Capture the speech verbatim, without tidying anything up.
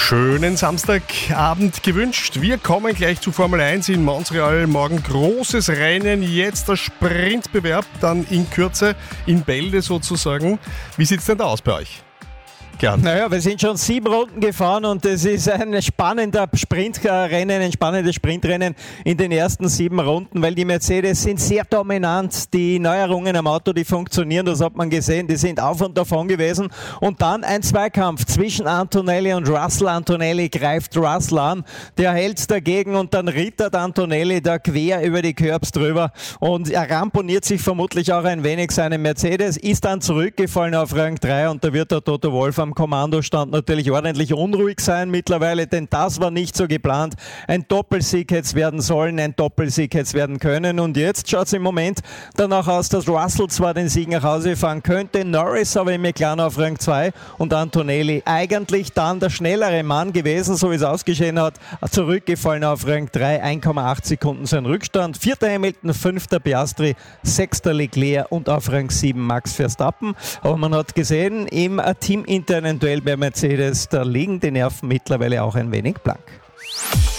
Schönen Samstagabend gewünscht. Wir kommen gleich zu Formel eins in Montreal. Morgen großes Rennen, jetzt der Sprintbewerb, dann in Kürze in Bälde sozusagen. Wie sieht es denn da aus bei euch? Gern. Naja, wir sind schon sieben Runden gefahren und es ist ein spannender Sprintrennen, ein spannendes Sprintrennen in den ersten sieben Runden, weil die Mercedes sind sehr dominant. Die Neuerungen am Auto, die funktionieren, das hat man gesehen, die sind auf und davon gewesen. Und dann ein Zweikampf zwischen Antonelli und Russell. Antonelli greift Russell an, der hält dagegen und dann rittert Antonelli da quer über die Curbs drüber und er ramponiert sich vermutlich auch ein wenig seinen Mercedes, ist dann zurückgefallen auf Rang drei und da wird der Toto Wolff am Kommandostand natürlich ordentlich unruhig sein mittlerweile, denn das war nicht so geplant. Ein Doppelsieg hätte es werden sollen, ein Doppelsieg hätte es werden können und jetzt schaut es im Moment danach aus, dass Russell zwar den Sieg nach Hause fahren könnte, Norris aber im McLaren auf Rang zwei und Antonelli eigentlich dann der schnellere Mann gewesen, so wie es ausgesehen hat, zurückgefallen auf Rang drei, eins Komma acht Sekunden sein Rückstand. Vierter Hamilton, fünfter Piastri, sechster Leclerc und auf Rang sieben Max Verstappen. Aber man hat gesehen, im Team Inter ein Duell bei Mercedes, da liegen die Nerven mittlerweile auch ein wenig blank.